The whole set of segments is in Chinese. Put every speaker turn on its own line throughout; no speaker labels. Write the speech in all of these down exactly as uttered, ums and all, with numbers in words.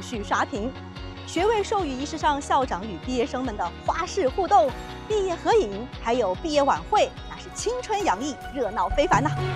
续刷屏。学位授予仪式上，校长与毕业生们的花式互动、毕业合影，还有毕业晚会，那是青春洋溢，热闹非凡呐、啊。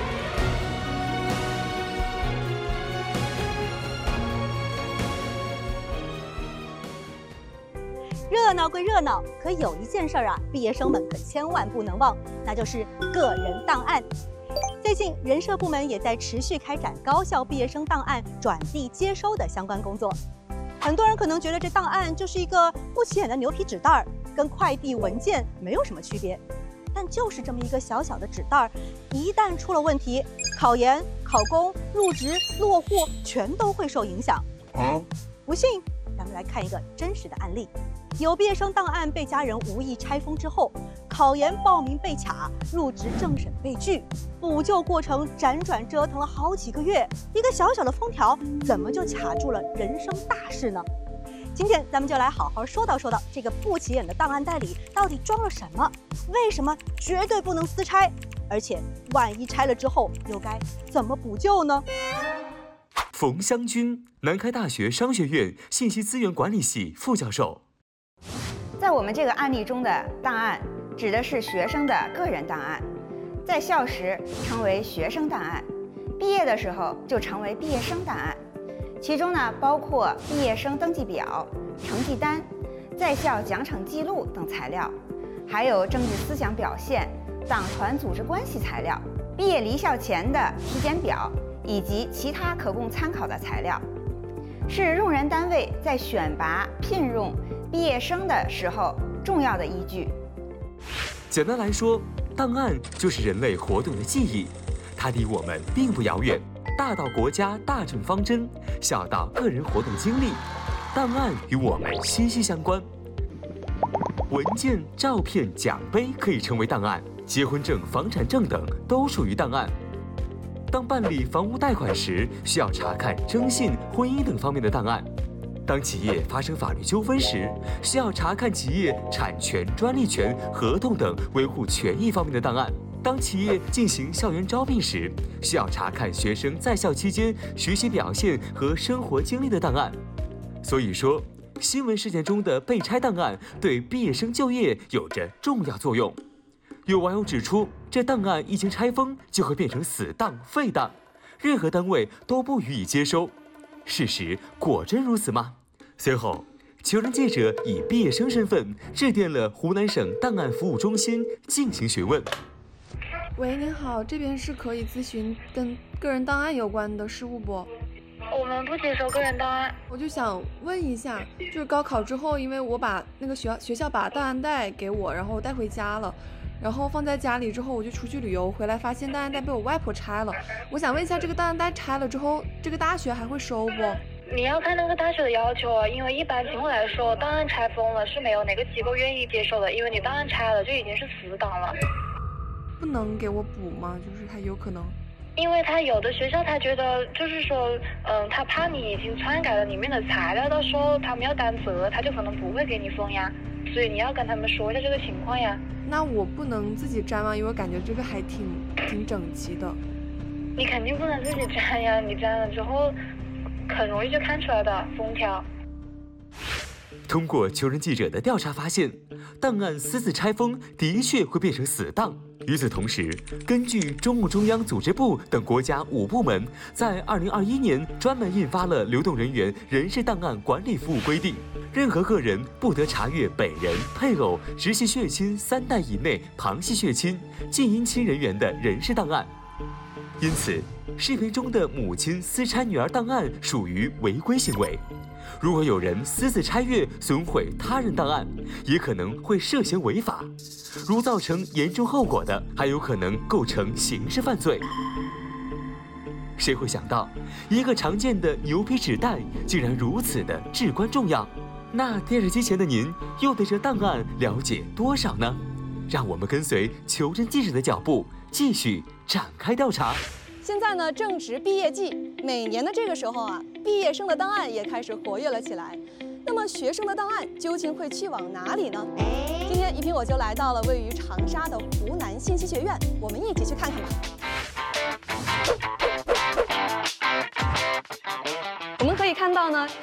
热闹归热闹，可有一件事儿啊，毕业生们可千万不能忘，那就是个人档案。最近，人社部门也在持续开展高校毕业生档案转递接收的相关工作。很多人可能觉得这档案就是一个不起眼的牛皮纸袋儿，跟快递文件没有什么区别。但就是这么一个小小的纸袋儿，一旦出了问题，考研、考公、入职、落户全都会受影响。嗯，不信，咱们来看一个真实的案例。有毕业生档案被家人无意拆封之后，考研报名被卡，入职政审被拒，补救过程辗转折腾了好几个月，一个小小的封条怎么就卡住了人生大事呢？今天咱们就来好好说道说道这个不起眼的档案袋里到底装了什么，为什么绝对不能私拆，而且万一拆了之后又该怎么补救呢？
冯湘军，南开大学商学院信息资源管理系副教授。
在我们这个案例中的档案，指的是学生的个人档案，在校时称为学生档案，毕业的时候就成为毕业生档案。其中呢，包括毕业生登记表、成绩单、在校奖惩记录等材料，还有政治思想表现、党团组织关系材料、毕业离校前的体检表以及其他可供参考的材料，是用人单位在选拔、聘用毕业生的时候重要的依据。
简单来说，档案就是人类活动的记忆，它离我们并不遥远。大到国家大政方针，小到个人活动经历，档案与我们息息相关。文件、照片、奖杯可以成为档案，结婚证、房产证等都属于档案。当办理房屋贷款时，需要查看征信、婚姻等方面的档案。当企业发生法律纠纷时，需要查看企业产权、专利权、合同等维护权益方面的档案。当企业进行校园招聘时，需要查看学生在校期间学习表现和生活经历的档案。所以说，新闻事件中的被拆档案对毕业生就业有着重要作用。有网友指出，这档案一经拆封就会变成死档、废档，任何单位都不予以接收。事实果真如此吗？随后，求人记者以毕业生身份致电了湖南省档案服务中心进行询问。
喂，您好，这边是可以咨询跟个人档案有关的事务不？
我们不接收个人档案。
我就想问一下，就是高考之后，因为我把那个学校学校把档案袋给我，然后我带回家了，然后放在家里之后，我就出去旅游，回来发现档案袋被我外婆拆了。我想问一下，这个档案袋拆了之后，这个大学还会收不？
你要看那个大学的要求啊，因为一般情况来说，档案拆封了是没有哪个机构愿意接受的，因为你档案拆了就已经是死档了。
不能给我补吗？就是他有可能，
因为他有的学校他觉得就是说，嗯，他怕你已经篡改了里面的材料，到时候他们要担责，他就可能不会给你封呀。所以你要跟他们说一下这个情况呀。
那我不能自己粘吗？因为我感觉这个还挺挺整齐的。
你肯定不能自己粘呀，你粘了之后很容易就看出来的封条。
通过求人记者的调查发现，档案私自拆封的确会变成死档。与此同时，根据中共中央组织部等国家五部门在二零二一年专门印发了《流动人员人事档案管理服务规定》，任何个人不得查阅本人、配偶、直系血亲三代以内旁系血亲、近姻亲人员的人事档案。因此，视频中的母亲私拆女儿档案属于违规行为。如果有人私自拆阅、损毁他人档案，也可能会涉嫌违法。如造成严重后果的，还有可能构成刑事犯罪。谁会想到，一个常见的牛皮纸袋竟然如此的至关重要？那电视机前的您又对这档案了解多少呢？让我们跟随求真记者的脚步，继续展开调查。
现在呢，正值毕业季，每年的这个时候啊，毕业生的档案也开始活跃了起来。那么，学生的档案究竟会去往哪里呢？今天，一平我就来到了位于长沙的湖南信息学院，我们一起去看看吧。我们可以看到呢，